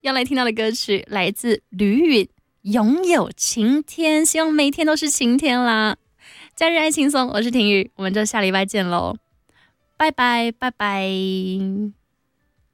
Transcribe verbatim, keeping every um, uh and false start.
要来听到的歌曲来自吕允，拥有晴天，希望每一天都是晴天啦。假日爱轻松，我是婷宇，我们就下礼拜见喽，拜拜拜拜。